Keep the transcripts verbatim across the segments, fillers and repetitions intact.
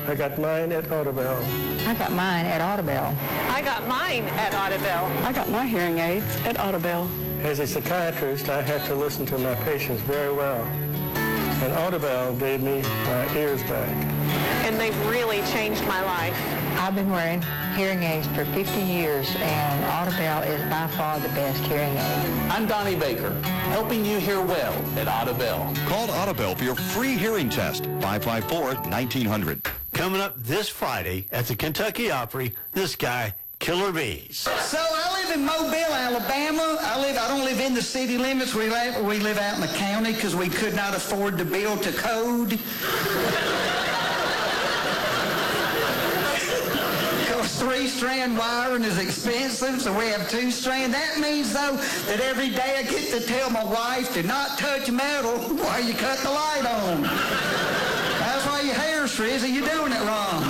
I got mine at Audubell. I got mine at Audubell. I got mine at Audubell. I got my hearing aids at Audubell. As a psychiatrist, I have to listen to my patients very well. And Audubell gave me my ears back. And they've really changed my life. I've been wearing hearing aids for fifty years, and Audubell is by far the best hearing aid. I'm Donnie Baker, helping you hear well at Audubell. Call Audubell for your free hearing test, five five four, nineteen hundred. Coming up this Friday at the Kentucky Opry, this guy, Killer Bees. So I live in Mobile, Alabama. I live. I don't live in the city limits. We live, we live out in the county because we could not afford to build to code. Three-strand wiring is expensive, so we have two-strand. That means, though, that every day I get to tell my wife to not touch metal while you cut the light on. That's why your hair's frizzy. You're doing it wrong.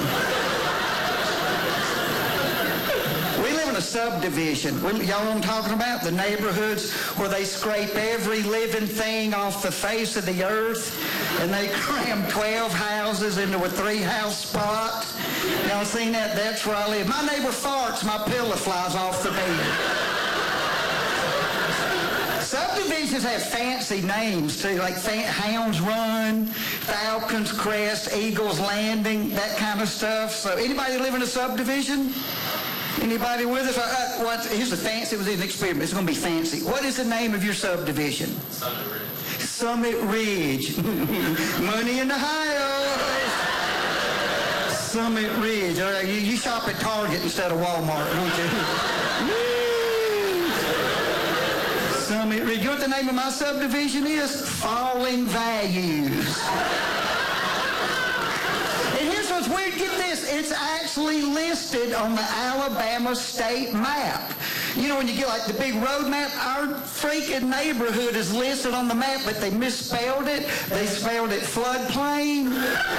We live in a subdivision. We, y'all know what I'm talking about? The neighborhoods where they scrape every living thing off the face of the earth, and they cram twelve houses into a three-house spot. Y'all seen that? That's where I live. My neighbor farts, my pillow flies off the bed. Subdivisions have fancy names, too, like Hounds Run, Falcons Crest, Eagles Landing, that kind of stuff. So anybody live in a subdivision? Anybody with us? Uh, what, here's the fancy. It was an experiment. It's going to be fancy. What is the name of your subdivision? Summit Ridge. Summit Ridge. Money in the house. Summit Ridge. All right, you, you shop at Target instead of Walmart, don't you? Summit Ridge. You know what the name of my subdivision is? Falling Values. And here's what's weird. Get this. It's actually listed on the Alabama state map. You know, when you get like the big road map, our freaking neighborhood is listed on the map, but they misspelled it. They spelled it floodplain.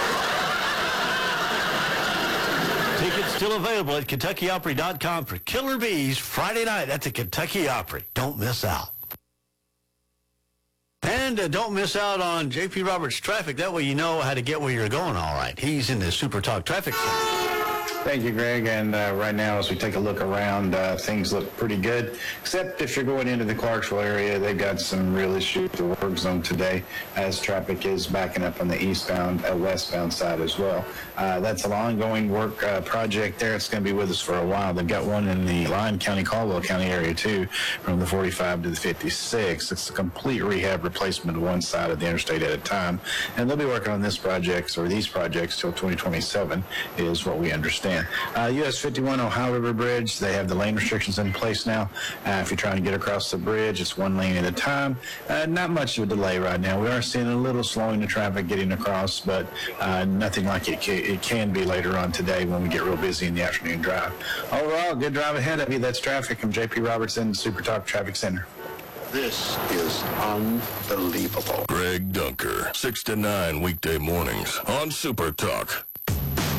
Tickets still available at Kentucky Opry dot com for Killer Bees Friday night at the Kentucky Opry. Don't miss out. And uh, don't miss out on J P Roberts Traffic. That way you know how to get where you're going all right. He's in the Super Talk Traffic Center. Thank you, Greg. And uh, right now, as we take a look around, uh, things look pretty good, except if you're going into the Clarksville area, they've got some real issues with the work zone today, as traffic is backing up on the eastbound, uh, westbound side as well. Uh, that's an ongoing work uh, project there. It's going to be with us for a while. They've got one in the Lyon County, Caldwell County area, too, from the forty-five to the fifty-six. It's a complete rehab replacement of one side of the interstate at a time. And they'll be working on this project, or these projects, till twenty twenty-seven, is what we understand. Uh, U S fifty-one Ohio River Bridge, they have the lane restrictions in place now. Uh, if you're trying to get across the bridge, it's one lane at a time. Uh, not much of a delay right now. We are seeing a little slowing of traffic getting across, but uh, nothing like it can, it can be later on today when we get real busy in the afternoon drive. Overall, good drive ahead of you. That's traffic from J P Roberts in the Super Talk Traffic Center. This is unbelievable. Greg Dunker, six to nine weekday mornings on Super Talk.